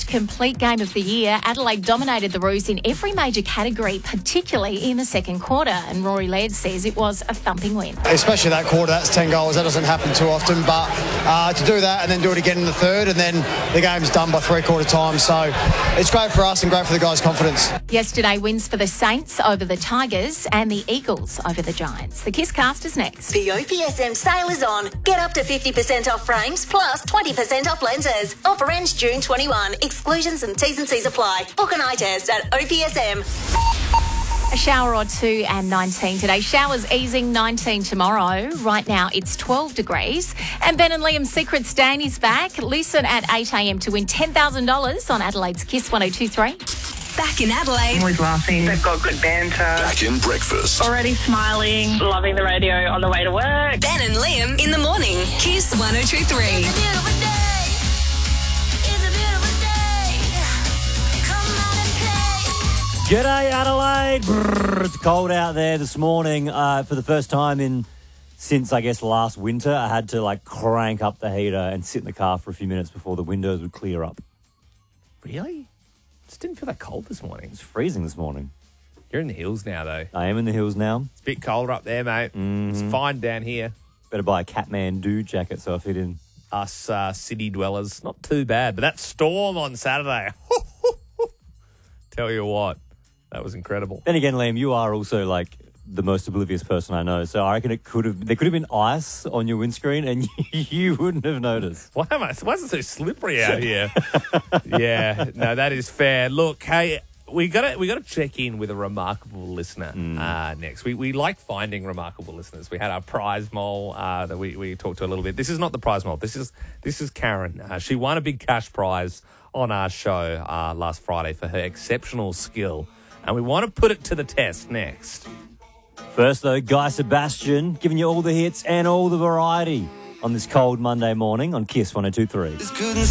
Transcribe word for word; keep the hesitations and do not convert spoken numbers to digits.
most complete game of the year. Adelaide dominated the Roos in every major category, particularly in the second quarter. And Rory Laird says it was a thumping win. Especially that quarter, that's ten goals. That doesn't happen too often. But uh, to do that and then do it again in the third, and then the game's done by three-quarter time. So it's great for us and great for the guys' confidence. Yesterday, wins for the Saints over the Tigers and the Eagles over the Giants. The Kiss Cast is next. The O P S M sale is on. Get up to fifty percent off frames plus twenty percent off lenses. Offer ends June twenty-first. Exclusions and T's and C's apply. Book an eye test at O P S M. A shower or two and nineteen today. Showers easing, nineteen tomorrow. Right now it's twelve degrees. And Ben and Liam's Secret Stain is back. Listen at eight a.m. to win ten thousand dollars on Adelaide's Kiss one oh two three. Back in Adelaide. Always laughing. They've got good banter. Back in breakfast. Already smiling. Loving the radio on the way to work. Ben and Liam in the morning. Kiss one oh two three. G'day, Adelaide. Brrr, it's cold out there this morning. Uh, for the first time in since, I guess, last winter, I had to, like, crank up the heater and sit in the car for a few minutes before the windows would clear up. Really? Just didn't feel that cold this morning. It's freezing this morning. You're in the hills now, though. I am in the hills now. It's a bit colder up there, mate. Mm-hmm. It's fine down here. Better buy a Catmandu jacket so I fit in. Us uh, city dwellers, not too bad. But that storm on Saturday, tell you what, that was incredible. Then again, Liam, you are also, like, the most oblivious person I know. So I reckon it could have there could have been ice on your windscreen and you wouldn't have noticed. Why am I? Why is it so slippery out here? Yeah, no, that is fair. Look, hey, we got to we got to check in with a remarkable listener mm. uh, next. We we like finding remarkable listeners. We had our prize mole uh, that we, we talked to a little bit. This is not the prize mole. This is this is Karen. Uh, she won a big cash prize on our show uh, last Friday for her exceptional skill, and we want to put it to the test next. First, though, Guy Sebastian giving you all the hits and all the variety on this cold Monday morning on Kiss one oh two three.